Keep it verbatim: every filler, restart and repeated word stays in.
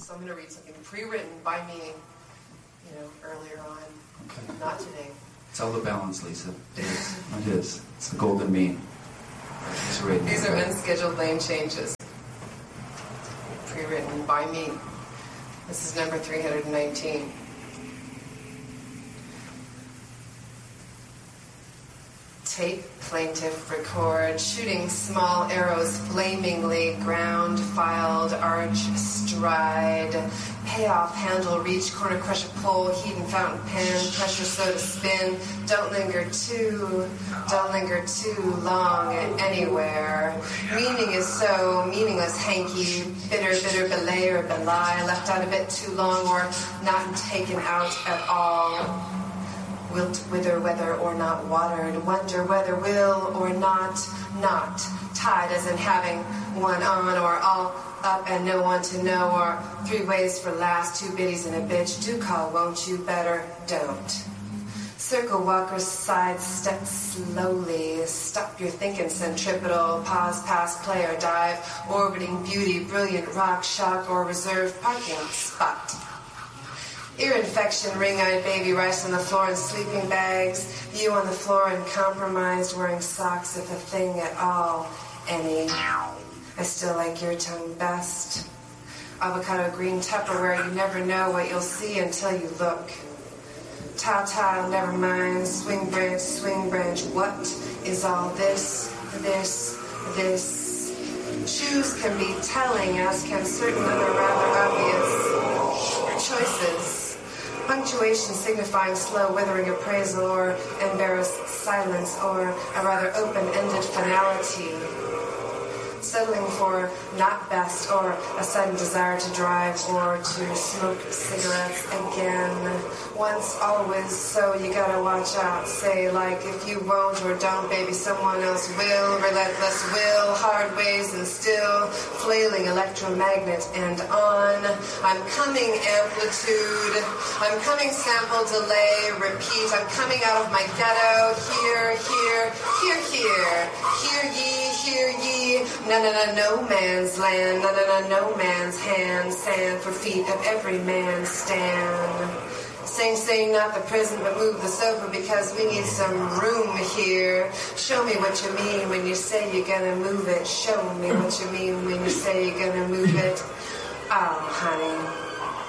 So I'm going to read something pre-written by me, you know, earlier on. Okay. Not today. It's all the balance, Lisa. It is. It is. It's the golden mean. It's right. These are unscheduled lane changes. Pre-written by me. This is number three hundred nineteen. Tape, plaintiff, record, shooting small arrows flamingly, ground, filed, arch, stride, payoff, handle, reach, corner, crusher, pull, heat and fountain pen, pressure, soda, spin, don't linger too, don't linger too long anywhere. Meaning is so meaningless, hanky, bitter, bitter, belay or belie, left out a bit too long or not taken out at all. Wilt, wither, whether or not watered, wonder whether will or not, not, tied as in having one on or all up and no one to know, or three ways for last, two biddies and a bitch, do call, won't you, better, don't. Circle walkers, side step slowly, stop your thinking, centripetal, pause, pass, play or dive, orbiting beauty, brilliant rock, shock or reserved parking spot. Ear infection, ring-eyed baby, rice on the floor and sleeping bags, you on the floor and compromised, wearing socks if a thing at all, any. I still like your tongue best. Avocado green Tupperware, you never know what you'll see until you look. Tile-tile, never mind, swing branch, swing branch, what is all this, this, this? Shoes can be telling, as can certain other rather obvious choices. Punctuation signifying slow, withering appraisal or embarrassed silence or a rather open-ended finality. Settling for not best or a sudden desire to drive or to smoke cigarettes again. Once, always, so you gotta watch out. Say like if you won't or don't, baby, someone else will. Relentless will, hard ways and still flailing electromagnet and on. I'm coming amplitude. I'm coming sample delay repeat. I'm coming out of my ghetto. Here, here, here, here. Hear ye, hear ye. No, no, no, no man's land. No, no, no, no man's hand. Sand for feet of every man's stand. Sing, sing, not the prison, but move the sofa because we need some room here. Show me what you mean when you say you're gonna move it. Show me what you mean when you say you're gonna move it. Oh, honey.